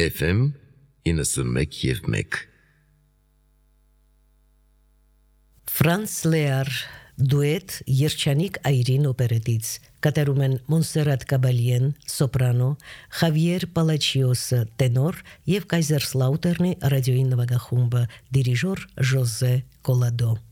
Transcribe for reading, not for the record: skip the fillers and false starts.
FM 91.1 Ֆրանց Լեար դուետ երջանիկ այրին օպերետից կատարում են Մոնսերատ Կաբալիեն սոպրանո, Խավիեր Պալաչիոսը տենոր եւ Կայզերսլաուտերնի ռադիոյի նվագախումբը դիրիժոր Ժոզե Կոլադո